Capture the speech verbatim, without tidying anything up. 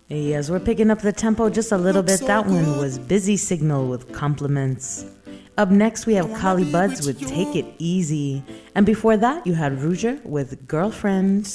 Yes, we're picking up the tempo just a little bit. That one was Busy Signal with Compliments. Up next, we have Kali Buds with Take It Easy. And before that, you had Rouger with Girlfriend.